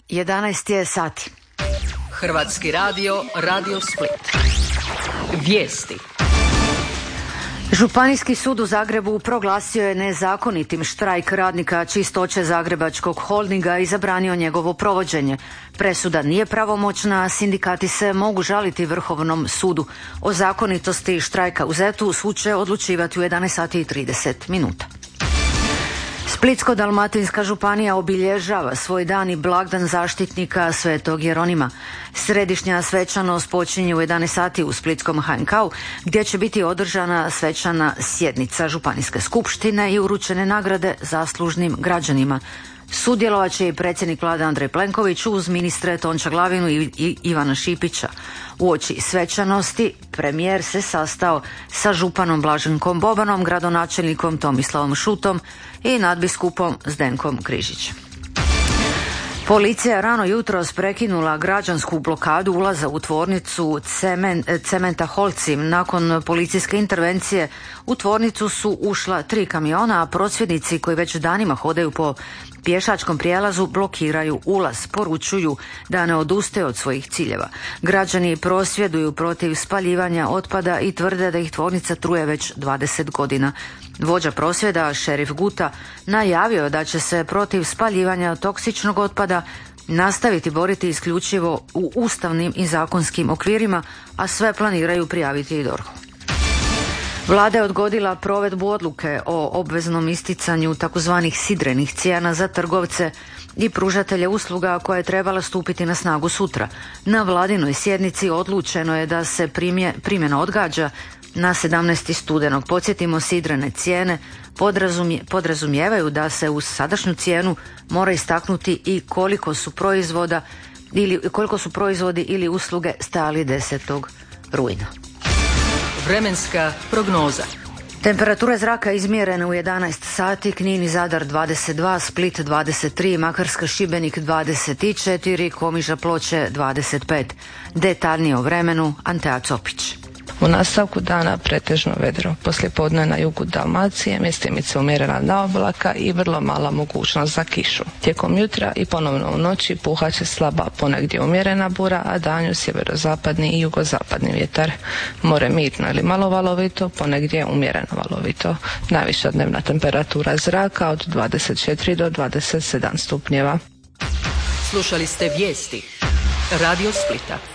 11 je sati. Hrvatski radio, Radio Split. Vijesti. Županijski sud u Zagrebu proglasio je nezakonitim štrajk radnika Čistoće Zagrebačkog holdinga i zabranio njegovo provođenje. Presuda nije pravomoćna, a sindikati se mogu žaliti Vrhovnom sudu. O zakonitosti štrajka u Zetu sud će odlučivati u 11 sati i 30 minuta. Splitsko-dalmatinska županija obilježava svoj dan i blagdan zaštitnika Svetog Jeronima. Središnja svečanost počinje u 11 sati u Splitskom HNK-u, gdje će biti održana svečana sjednica Županijske skupštine i uručene nagrade zaslužnim građanima. Sudjelovat će i predsjednik Vlade Andrej Plenković uz ministre Tončia Glavinu i Ivana Šipića. Uoči svečanosti premijer se sastao sa županom Blaženkom Bobanom, gradonačelnikom Tomislavom Šutom i nadbiskupom Zdenkom Križićem. Policija rano jutros prekinula građansku blokadu ulaza u tvornicu cementa Holcim. Nakon policijske intervencije u tvornicu su ušla 3 kamiona, a prosvjednici koji već danima hodaju po pješačkom prijelazu blokiraju ulaz. Poručuju da ne odustaju od svojih ciljeva. Građani prosvjeduju protiv spaljivanja otpada i tvrde da ih tvornica truje već 20 godina. Vođa prosvjeda, šerif Guta, najavio da će se protiv spaljivanja toksičnog otpada nastaviti boriti isključivo u ustavnim i zakonskim okvirima, a sve planiraju prijaviti i DORH-u. Vlada je odgodila provedbu odluke o obveznom isticanju takozvanih sidrenih cijena za trgovce i pružatelje usluga koja je trebala stupiti na snagu sutra. Na vladinoj sjednici odlučeno je da se primjena odgađa na 17. studenog. Podsjetimo, sidrene cijene podrazumijevaju da se uz sadašnju cijenu mora istaknuti i koliko su proizvodi ili usluge stajali 10. rujna. Vremenska prognoza. Temperature zraka izmjerene u 11 sati, Knin i Zadar 22, Split 23, Makarska, Šibenik 24, Komiža, Ploče 25. Detaljnije o vremenu Antea Copić. U nastavku dana pretežno vedro. Poslijepodne na jugu Dalmacije mjestimice umjerena naoblaka i vrlo mala mogućnost za kišu. Tijekom jutra i ponovno u noći puhat će slaba, ponegdje umjerena bura, a danju sjeverozapadni i jugozapadni vjetar. More mirno ili malo valovito, ponegdje umjereno valovito. Najviša dnevna temperatura zraka od 24 do 27 stupnjeva. Slušali ste vijesti Radio Splita.